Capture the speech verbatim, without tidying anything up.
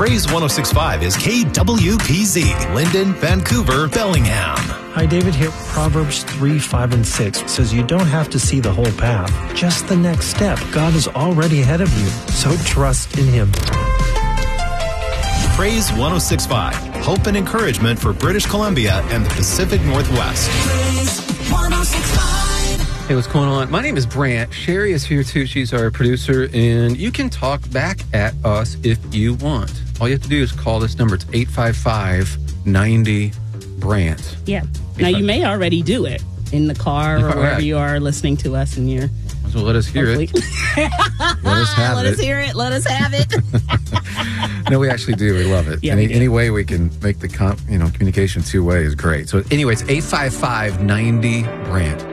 Praise one oh six point five is K W P Z, Linden, Vancouver, Bellingham. Hi, David here. Proverbs three, five, and six says you don't have to see the whole path, just the next step. God is already ahead of you, so trust in Him. Praise one oh six point five, hope and encouragement for British Columbia and the Pacific Northwest. Praise one oh six point five. Hey, what's going on? My name is Brant. Sherry is here too. She's our producer, and you can talk back at us if you want. All you have to do is call this number. It's eight five five, ninety, Brant. Yeah. Now, you may already do it in the car or All wherever right. you are listening to us in your... So let us hear it. Let us have Let it. us hear it. Let us have it. No, we actually do. We love it. Yeah, any, we do. any way we can make the com- you know communication two way is great. So, anyways, eight five five, ninety, Brant.